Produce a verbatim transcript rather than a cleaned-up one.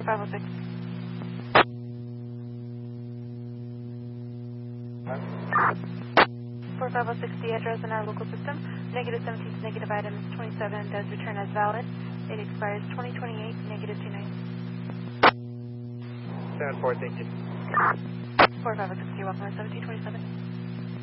five oh six. four five oh six, the address in our local system. Negative seventeen to negative item twenty-seven does return as valid. It expires twenty twenty-eight, negative two nine. seven four, thank you. four five oh six, you're welcome. seventeen twenty-seven.